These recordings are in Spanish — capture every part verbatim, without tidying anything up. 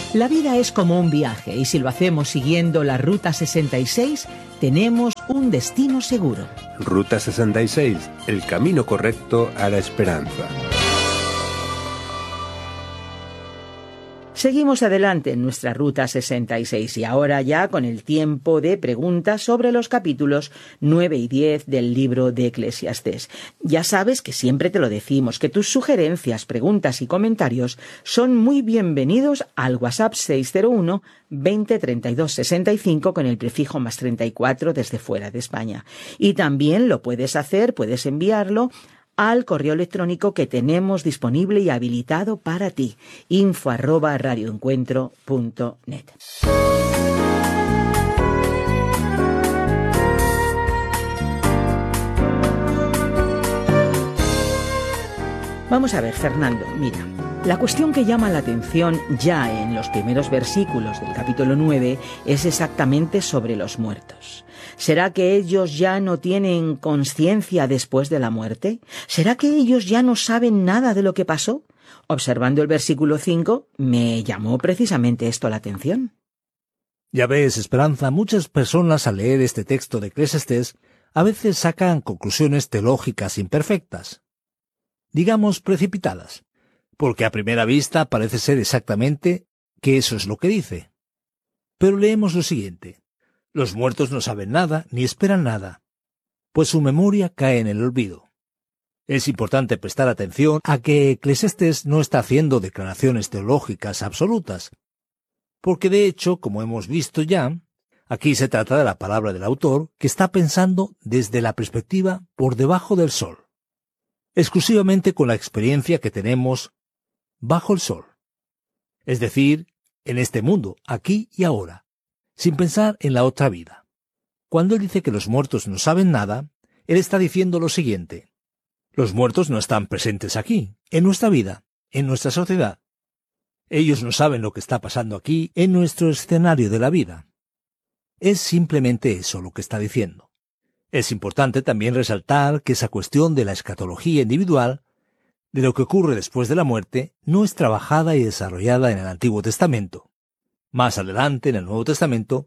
La vida es como un viaje y si lo hacemos siguiendo la Ruta sesenta y seis, tenemos un destino seguro. Ruta sesenta y seis, el camino correcto a la esperanza. Seguimos adelante en nuestra Ruta sesenta y seis y ahora ya con el tiempo de preguntas sobre los capítulos nueve y diez del libro de Eclesiastés. Ya sabes que siempre te lo decimos, que tus sugerencias, preguntas y comentarios son muy bienvenidos al WhatsApp seis cero uno, veinte, treinta y dos, sesenta y cinco con el prefijo más treinta y cuatro desde fuera de España. Y también lo puedes hacer, puedes enviarlo al correo electrónico que tenemos disponible y habilitado para ti, info arroba radioencuentro punto net. Vamos a ver, Fernando, mira, la cuestión que llama la atención ya en los primeros versículos del capítulo nueve es exactamente sobre los muertos. ¿Será que ellos ya no tienen conciencia después de la muerte? ¿Será que ellos ya no saben nada de lo que pasó? Observando el versículo cinco, me llamó precisamente esto la atención. Ya ves, Esperanza, muchas personas al leer este texto de Eclesiastés a veces sacan conclusiones teológicas imperfectas, digamos precipitadas, porque a primera vista parece ser exactamente que eso es lo que dice. Pero leemos lo siguiente. Los muertos no saben nada ni esperan nada, pues su memoria cae en el olvido. Es importante prestar atención a que Eclesiastés no está haciendo declaraciones teológicas absolutas, porque de hecho, como hemos visto ya, aquí se trata de la palabra del autor que está pensando desde la perspectiva por debajo del sol, exclusivamente con la experiencia que tenemos bajo el sol, es decir, en este mundo, aquí y ahora, sin pensar en la otra vida. Cuando él dice que los muertos no saben nada, él está diciendo lo siguiente. Los muertos no están presentes aquí, en nuestra vida, en nuestra sociedad. Ellos no saben lo que está pasando aquí, en nuestro escenario de la vida. Es simplemente eso lo que está diciendo. Es importante también resaltar que esa cuestión de la escatología individual, de lo que ocurre después de la muerte, no es trabajada y desarrollada en el Antiguo Testamento. Más adelante, en el Nuevo Testamento,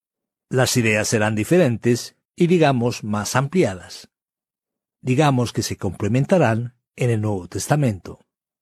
las ideas serán diferentes y, digamos, más ampliadas. Digamos que se complementarán en el Nuevo Testamento.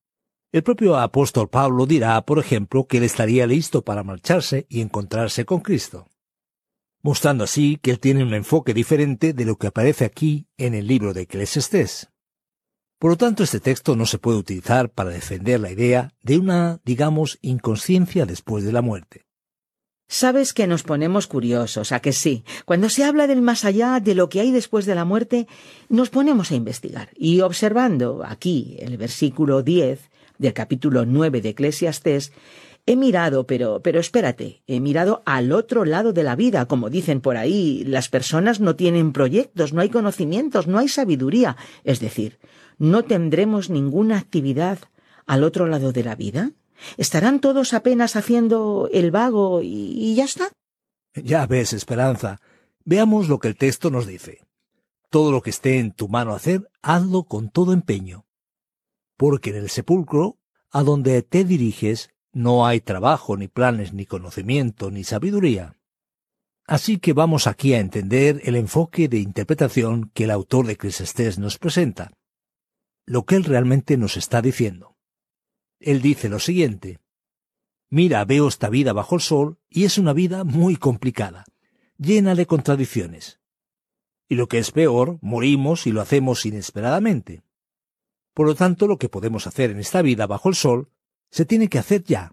El propio apóstol Pablo dirá, por ejemplo, que él estaría listo para marcharse y encontrarse con Cristo, mostrando así que él tiene un enfoque diferente de lo que aparece aquí en el libro de Eclesiastés. Por lo tanto, este texto no se puede utilizar para defender la idea de una, digamos, inconsciencia después de la muerte. Sabes que nos ponemos curiosos, ¿a que sí? Cuando se habla del más allá, de lo que hay después de la muerte, nos ponemos a investigar. Y observando aquí el versículo diez del capítulo nueve de Eclesiastés, he mirado, pero, pero espérate, he mirado al otro lado de la vida, como dicen por ahí, las personas no tienen proyectos, no hay conocimientos, no hay sabiduría, es decir, ¿no tendremos ninguna actividad al otro lado de la vida? ¿Estarán todos apenas haciendo el vago y, y ya está? Ya ves, Esperanza, veamos lo que el texto nos dice. Todo lo que esté en tu mano hacer, hazlo con todo empeño. Porque en el sepulcro, a donde te diriges, no hay trabajo, ni planes, ni conocimiento, ni sabiduría. Así que vamos aquí a entender el enfoque de interpretación que el autor de Eclesiastés nos presenta. Lo que él realmente nos está diciendo. Él dice lo siguiente. Mira, veo esta vida bajo el sol y es una vida muy complicada, llena de contradicciones. Y lo que es peor, morimos y lo hacemos inesperadamente. Por lo tanto, lo que podemos hacer en esta vida bajo el sol se tiene que hacer ya.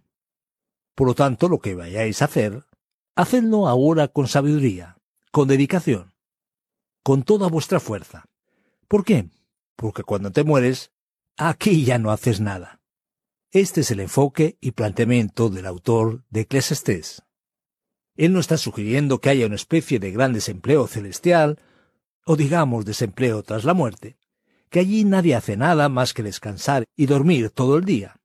Por lo tanto, lo que vayáis a hacer, hacedlo ahora con sabiduría, con dedicación, con toda vuestra fuerza. ¿Por qué? Porque cuando te mueres, aquí ya no haces nada. Este es el enfoque y planteamiento del autor de Eclesiastés. Él no está sugiriendo que haya una especie de gran desempleo celestial, o digamos desempleo tras la muerte, que allí nadie hace nada más que descansar y dormir todo el día.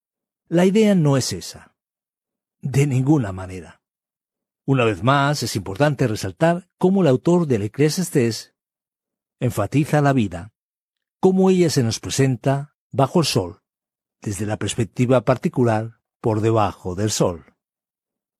La idea no es esa. De ninguna manera. Una vez más, es importante resaltar cómo el autor del Eclesiastés enfatiza la vida, cómo ella se nos presenta bajo el sol, desde la perspectiva particular por debajo del sol.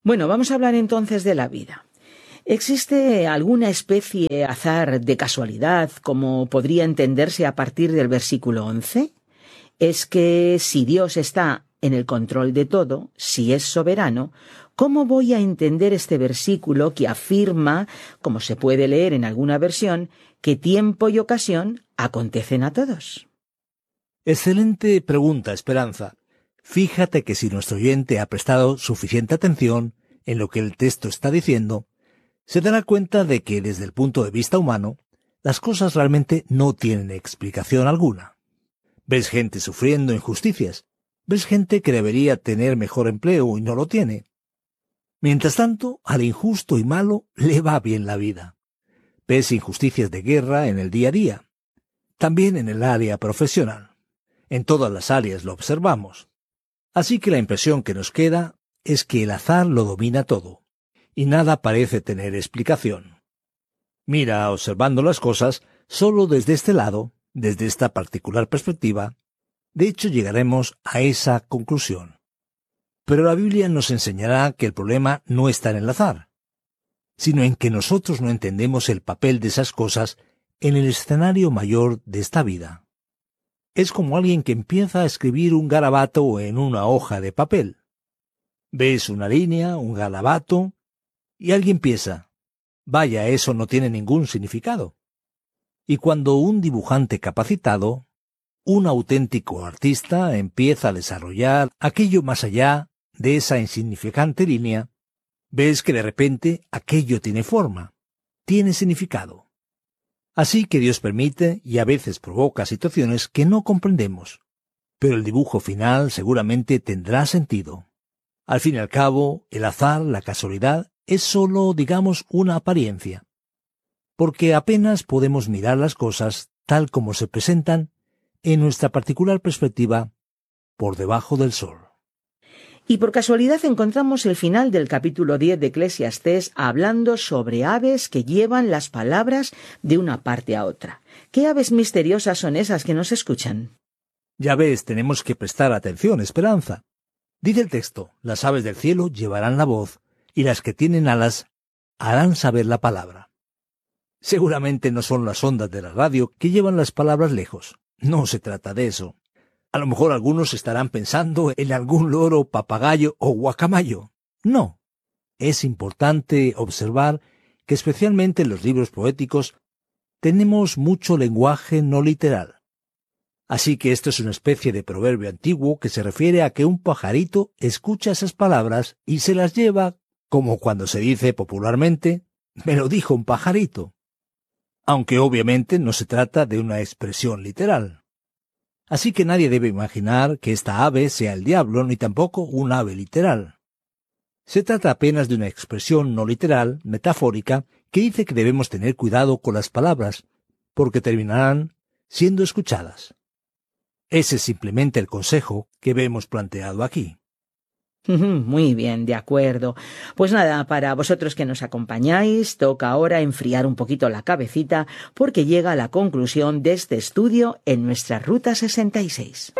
Bueno, vamos a hablar entonces de la vida. ¿Existe alguna especie de azar de casualidad, como podría entenderse a partir del versículo once? Es que si Dios está en el control de todo, si es soberano, ¿cómo voy a entender este versículo que afirma, como se puede leer en alguna versión, que tiempo y ocasión acontecen a todos? Excelente pregunta, Esperanza. Fíjate que si nuestro oyente ha prestado suficiente atención en lo que el texto está diciendo, se dará cuenta de que desde el punto de vista humano, las cosas realmente no tienen explicación alguna. Ves gente sufriendo injusticias, ves gente que debería tener mejor empleo y no lo tiene. Mientras tanto, al injusto y malo le va bien la vida. Ves injusticias de guerra en el día a día, también en el área profesional. En todas las áreas lo observamos. Así que la impresión que nos queda es que el azar lo domina todo, y nada parece tener explicación. Mira, observando las cosas, solo desde este lado, desde esta particular perspectiva, de hecho llegaremos a esa conclusión. Pero la Biblia nos enseñará que el problema no está en el azar, sino en que nosotros no entendemos el papel de esas cosas en el escenario mayor de esta vida. Es como alguien que empieza a escribir un garabato en una hoja de papel. Ves una línea, un garabato, y alguien piensa, vaya, eso no tiene ningún significado. Y cuando un dibujante capacitado, un auténtico artista, empieza a desarrollar aquello más allá de esa insignificante línea, ves que de repente aquello tiene forma, tiene significado. Así que Dios permite y a veces provoca situaciones que no comprendemos, pero el dibujo final seguramente tendrá sentido. Al fin y al cabo, el azar, la casualidad, es solo, digamos, una apariencia, porque apenas podemos mirar las cosas tal como se presentan en nuestra particular perspectiva por debajo del sol. Y por casualidad encontramos el final del capítulo diez de Eclesiastés hablando sobre aves que llevan las palabras de una parte a otra. ¿Qué aves misteriosas son esas que nos escuchan? Ya ves, tenemos que prestar atención, Esperanza. Dice el texto, las aves del cielo llevarán la voz, y las que tienen alas harán saber la palabra. Seguramente no son las ondas de la radio que llevan las palabras lejos. No se trata de eso. A lo mejor algunos estarán pensando en algún loro, papagayo o guacamayo. No. Es importante observar que especialmente en los libros poéticos tenemos mucho lenguaje no literal. Así que esto es una especie de proverbio antiguo que se refiere a que un pajarito escucha esas palabras y se las lleva, como cuando se dice popularmente, me lo dijo un pajarito. Aunque obviamente no se trata de una expresión literal. Así que nadie debe imaginar que esta ave sea el diablo, ni tampoco un ave literal. Se trata apenas de una expresión no literal, metafórica, que dice que debemos tener cuidado con las palabras, porque terminarán siendo escuchadas. Ese es simplemente el consejo que vemos planteado aquí. Muy bien, de acuerdo. Pues nada, para vosotros que nos acompañáis, toca ahora enfriar un poquito la cabecita porque llega la conclusión de este estudio en nuestra Ruta sesenta y seis.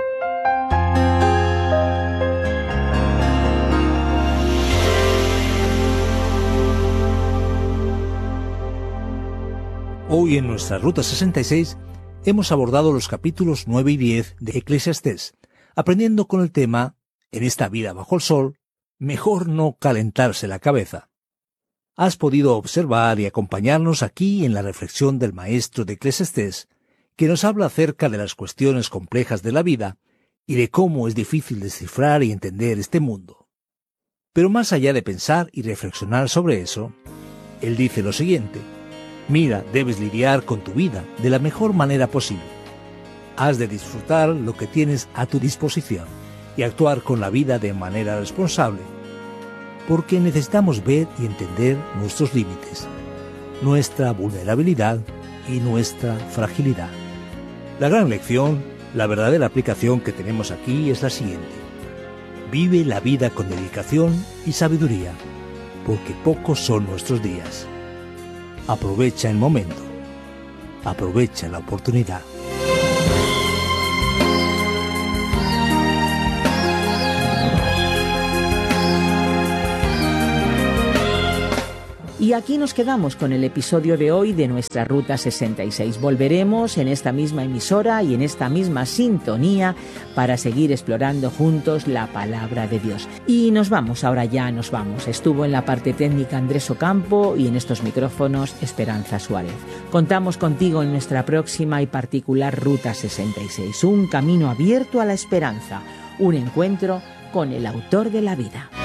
Hoy en nuestra Ruta sesenta y seis hemos abordado los capítulos nueve y diez de Eclesiastés, aprendiendo con el tema en esta vida bajo el sol, mejor no calentarse la cabeza. Has podido observar y acompañarnos aquí en la reflexión del maestro de Eclesiastés, que nos habla acerca de las cuestiones complejas de la vida y de cómo es difícil descifrar y entender este mundo. Pero más allá de pensar y reflexionar sobre eso, él dice lo siguiente: mira, debes lidiar con tu vida de la mejor manera posible. Has de disfrutar lo que tienes a tu disposición y actuar con la vida de manera responsable, porque necesitamos ver y entender nuestros límites, nuestra vulnerabilidad y nuestra fragilidad. La gran lección, la verdadera aplicación que tenemos aquí es la siguiente: vive la vida con dedicación y sabiduría, porque pocos son nuestros días. Aprovecha el momento, aprovecha la oportunidad. Y aquí nos quedamos con el episodio de hoy de nuestra Ruta sesenta y seis. Volveremos en esta misma emisora y en esta misma sintonía para seguir explorando juntos la palabra de Dios. Y nos vamos, ahora ya nos vamos. Estuvo en la parte técnica Andrés Ocampo y en estos micrófonos Esperanza Suárez. Contamos contigo en nuestra próxima y particular Ruta sesenta y seis. Un camino abierto a la esperanza. Un encuentro con el autor de la vida.